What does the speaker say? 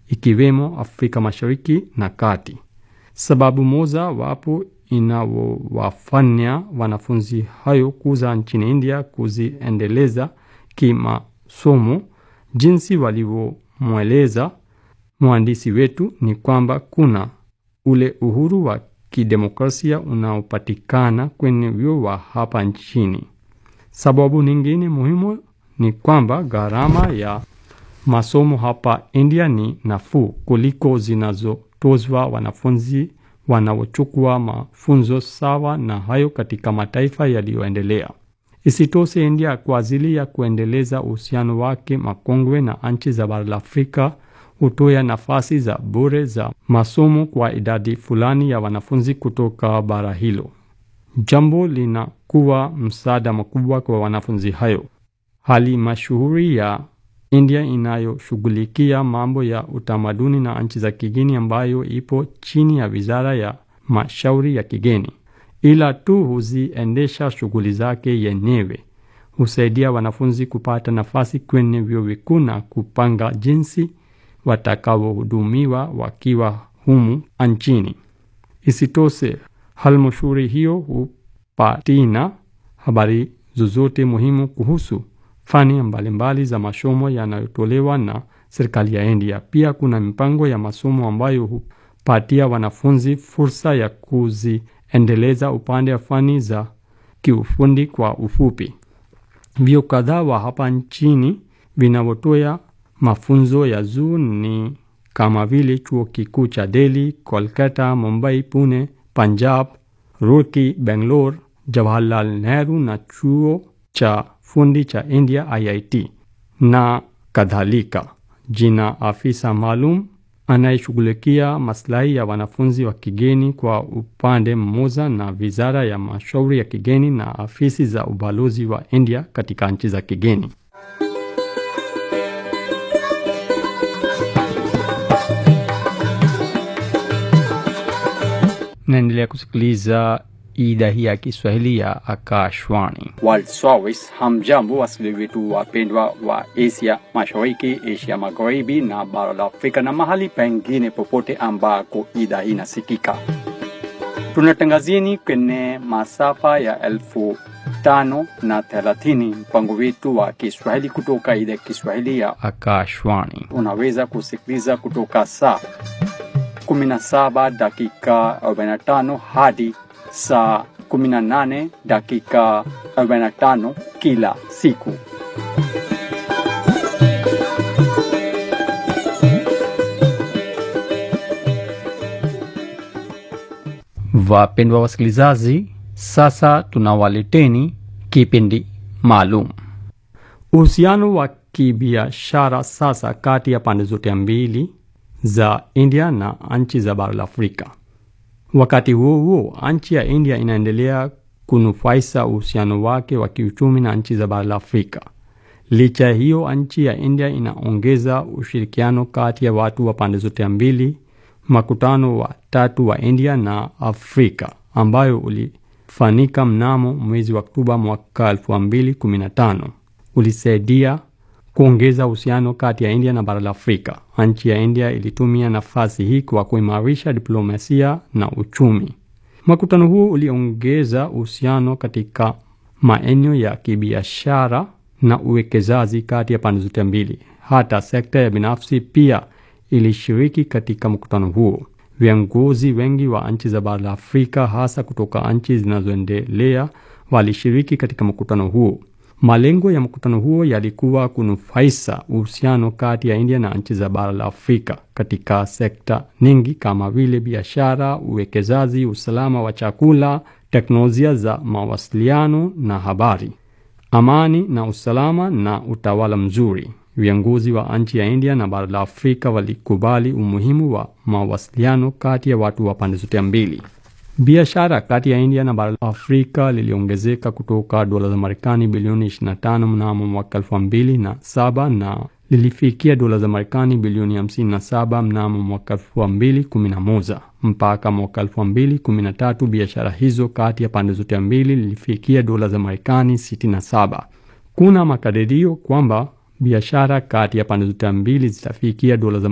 ikiwemo Afrika Mashariki na Kati. Sababu moja wapo inawafanya wanafunzi hayo kuza nchini India kuziendeleza kimasomo, jinsi walivyomweleza mwandishi wetu, ni kwamba kuna ule uhuru wa kidemokrasia unaopatikana kwenye vyuo wa hapa nchini. Sababu nyingine muhimu ni kwamba gharama ya masomo hapa India ni nafuu kuliko zinazotozwa wanafunzi wanaochukua mafunzo sawa na hayo katika mataifa yaliyoendelea. Isitoshe, India kwa ajili ya kuendeleza uhusiano wake makongwe na nchi za bara la Afrika hutoa nafasi za bure za masomo kwa idadi fulani ya wanafunzi kutoka bara hilo. Jambo linakuwa msaada mkubwa kwa wanafunzi hayo. Halmashauri ya India inayoshughulikia mambo ya utamaduni na nchi za kigeni, ambayo ipo chini ya Wizara ya Mashauri ya Kigeni, ila tu huziendesha shughuli zake yenyewe, husaidia wanafunzi kupata nafasi kwenye vyuo vikuu na kupanga jinsi watakaohudumiwa wakiwa humu nchini. Isitoshe, halmashauri hiyo hupatina habari zozote muhimu kuhusu fani mbalimbali za masomo yanayotolewa na serikali ya India. Pia kuna mipango ya masomo ambayo hupatia wanafunzi fursa ya kuziendeleza upande wa fani za kiufundi. Kwa ufupi, vyuo kadhaa wa hapa nchini vinavyotoa mafunzo ya juu ni kama vile Chuo Kikuu cha Delhi, Kolkata, Mumbai, Pune, Punjab, Roorkee, Bangalore, Jawaharlal Nehru na Chuo cha Fundi cha India IIT na kadhalika. Jina afisa maalum anayeshughulikia maslahi ya wanafunzi wa kigeni kwa upande mmoja, na Wizara ya Mashauri ya Kigeni na afisi za ubalozi wa India katika nchi za kigeni. Naendelea kusikiliza idhaa hii ya Kiswahili ya Akashwani World Service. Hamjambo wasikilizaji wetu wapendwa wa Asia Mashariki, Asia Magharibi na bara la Afrika na mahali pengine popote ambako idhaa hii inasikika. Tunatangazieni kwenye masafa ya 1530 mpango wetu wa Kiswahili kutoka idhaa ya Kiswahili ya Akashwani. Unaweza kusikiliza kutoka saa 17 dakika 45 hadi saa 18 dakika 45 kila siku. Wapendwa wasikilizaji, sasa tunawaleteni kipindi maalum. Uhusiano wa kibiashara sasa kati ya pande zote mbili za India na nchi za bara la Afrika. Wakati huo huo, nchi ya India inaendelea kunufaisha uhusiano wake wa kiuchumi na nchi za bara la Afrika. Licha hiyo, nchi ya India inaongeza ushirikiano kati ya watu wa pande zote mbili. Makutano wa tatu wa India na Afrika ambayo ulifanyika mnamo mwezi wa Oktoba mwaka 2015 ulisaidia kuongeza uhusiano kati ya India na bara la Afrika. Nchi ya India ilitumia nafasi hii kwa kuimarisha diplomasia na uchumi. Makutano huu uliongeza uhusiano katika maeneo ya kibiashara na uwekezaji kati ya pande zote mbili. Hata sekta ya binafsi pia ilishiriki katika mkutano huo. Viongozi wengi wa nchi za bara la Afrika, hasa kutoka nchi zinazoendelea, walishiriki katika mkutano huo. Malengo ya mkutano huo yalikuwa kunufaisha uhusiano kati ya India na nchi za bara la Afrika katika sekta nyingi kama vile biashara, uwekezaji, usalama wa chakula, teknolojia za mawasiliano na habari, amani na usalama na utawala mzuri. Viongozi wa nchi ya India na bara la Afrika walikubali umuhimu wa mawasiliano kati ya watu wa pande zote mbili. Biashara kati ya India na bara la Afrika liliongezeka kutoka dola za Marekani bilioni 25 mnamo mwaka 2007 na lilifikia dola za Marekani bilioni 57 mnamo mwaka 2011. Mpaka mwaka 2013 biashara hizo kati ya pande zote mbili lilifikia dola za Marekani 67. Kuna makadirio kwamba biashara kati ya pande zote mbili zitafikia dola za